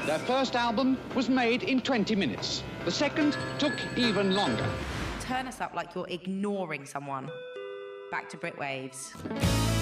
Their first album was made in 20 minutes. The second took even longer. Turn us up like you're ignoring someone. Back to Brit Waves.